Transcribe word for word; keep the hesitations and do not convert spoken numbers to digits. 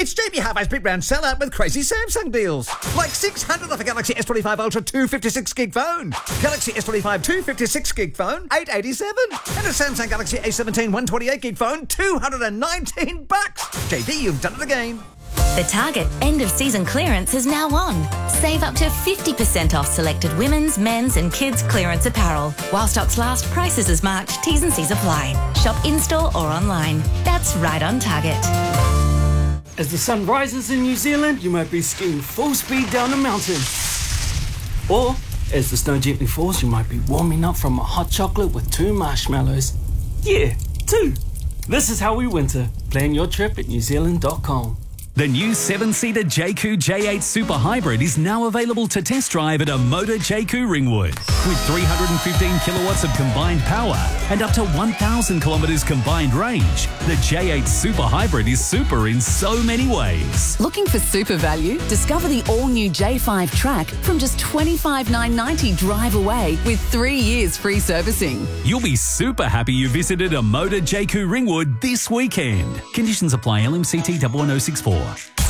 It's J B Hi-Fi's big round sellout with crazy Samsung deals. Like six hundred off a Galaxy S twenty-five Ultra two fifty-six gig phone. Galaxy S twenty-five two fifty-six gig phone, eight eighty-seven. And a Samsung Galaxy A seventeen one twenty-eight gig phone, two hundred nineteen bucks. J B, you've done it again. The Target end of season clearance is now on. Save up to fifty percent off selected women's, men's and kids clearance apparel. While stocks last, prices as marked, T's and C's apply. Shop in-store or online. That's right on Target. As the sun rises in New Zealand, you might be skiing full speed down a mountain. Or, as the snow gently falls, you might be warming up from a hot chocolate with two marshmallows. Yeah, two. This is how we winter. Plan your trip at new zealand dot com. The new seven-seater J Q J eight Super Hybrid is now available to test drive at a Motor J Q Ringwood. With three hundred fifteen kilowatts of combined power and up to one thousand kilometres combined range, the J eight Super Hybrid is super in so many ways. Looking for super value? Discover the all-new J five Track from just twenty-five thousand nine hundred ninety dollars drive away with three years free servicing. You'll be super happy you visited a Motor J Q Ringwood this weekend. Conditions apply. L M C T one one zero six four.